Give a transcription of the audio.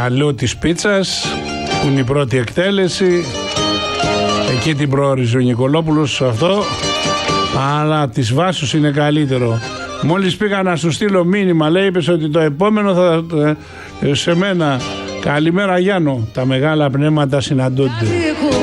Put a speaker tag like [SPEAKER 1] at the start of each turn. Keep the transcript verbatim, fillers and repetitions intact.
[SPEAKER 1] αλλού της πίτσας, που είναι η πρώτη εκτέλεση. Εκεί την προόριζε ο Νικολόπουλος αυτό. Αλλά της Βάσους είναι καλύτερο. Μόλις πήγα να σου στείλω μήνυμα, λέει, είπες ότι το επόμενο θα σε μένα. Καλημέρα Γιάννο, τα μεγάλα πνεύματα συναντούνται.